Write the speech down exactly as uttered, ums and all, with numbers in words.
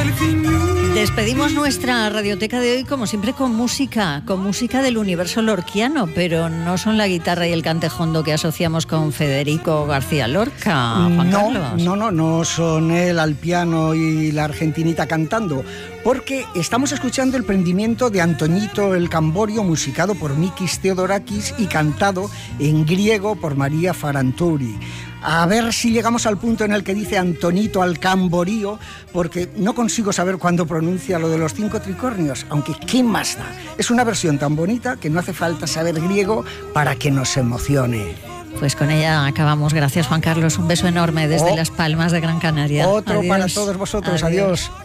Despedimos nuestra radioteca de hoy, como siempre, con música, con música del universo lorquiano, pero no son la guitarra y el cantejondo que asociamos con Federico García Lorca, Juan no, Carlos. No, no, no son él al piano y la argentinita cantando, porque estamos escuchando el prendimiento de Antoñito el Camborio, musicado por Mikis Theodorakis y cantado en griego por María Farantouri. A ver si llegamos al punto en el que dice Antonito al Camborío, porque no consigo saber cuándo pronuncia lo de los cinco tricornios, aunque ¿qué más da? Es una versión tan bonita que no hace falta saber griego para que nos emocione. Pues con ella acabamos. Gracias, Juan Carlos. Un beso enorme desde oh, Las Palmas de Gran Canaria. Otro Adiós. para todos vosotros. Adiós. Adiós.